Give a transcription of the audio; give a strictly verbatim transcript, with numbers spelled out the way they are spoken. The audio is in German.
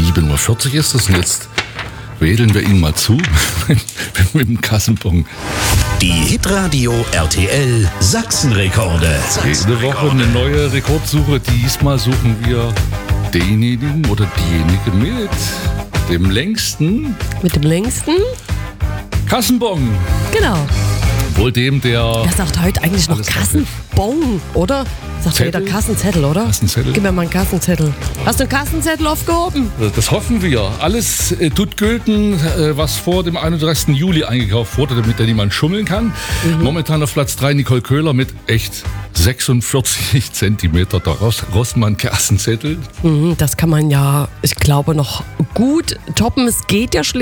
sieben Uhr vierzig ist es und jetzt wedeln wir ihn mal zu mit dem Kassenbon. Die Hitradio R T L Sachsenrekorde. Jede Woche eine neue Rekordsuche. Diesmal suchen wir denjenigen oder diejenige mit dem längsten Mit dem längsten? Kassenbon. Genau. Wohl dem, der... Wer sagt heute eigentlich noch Alles Kassenbon, oder? Sagt Zettel? jeder Kassenzettel, oder? Kassenzettel. Gib mir mal einen Kassenzettel. Hast du einen Kassenzettel aufgehoben? Das hoffen wir. Alles äh, tut gelten, äh, was vor dem einunddreißigsten Juli eingekauft wurde, damit da niemand schummeln kann. Mhm. Momentan auf Platz drei Nicole Köhler mit echt sechsundvierzig Zentimeter der Ross- Rossmann-Kassenzettel. Mhm, das kann man ja, ich glaube, noch gut toppen. Es geht ja schließlich.